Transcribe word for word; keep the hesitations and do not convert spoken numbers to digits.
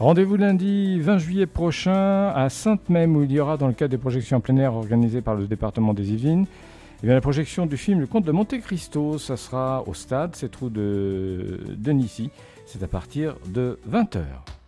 Rendez-vous lundi vingt juillet prochain à Sainte-Memme où il y aura, dans le cadre des projections en plein air organisées par le département des Yvelines, eh bien, la projection du film Le Comte de Monte Cristo. Ça sera au stade, c'est trou de, de Nissy. C'est à partir de vingt heures.